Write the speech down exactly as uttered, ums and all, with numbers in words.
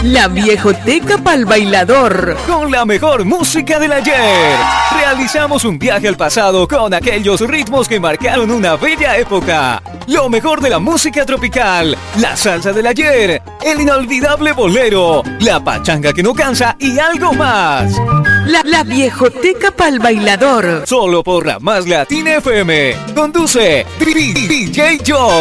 La viejoteca pa'l bailador. Con la mejor música del ayer. Realizamos un viaje al pasado con aquellos ritmos que marcaron una bella época. Lo mejor de la música tropical. La salsa del ayer. El inolvidable bolero. La pachanga que no cansa y algo más. La, la viejoteca pa'l bailador. Solo por la Más Latina F M. Conduce D J Joe.